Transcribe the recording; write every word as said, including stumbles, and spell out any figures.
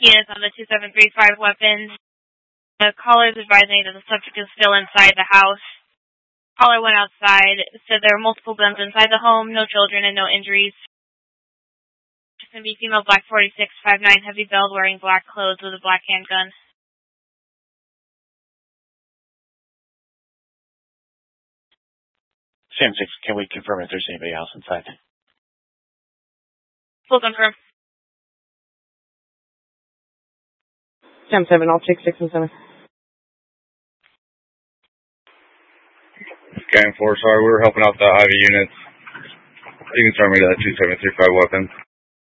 units on the two seven three five weapons. The caller is advising that the subject is still inside the house. Caller went outside, said there were multiple guns inside the home, no children, and no injuries. It's going to be female black forty-six five nine heavy build wearing black clothes with a black handgun. Sam six, can we confirm if there's anybody else inside? Full confirm. Sam seven, I'll take six and seven. Scan four, sorry, we were helping out the Ivy units. You can start me to that two seven three five weapon.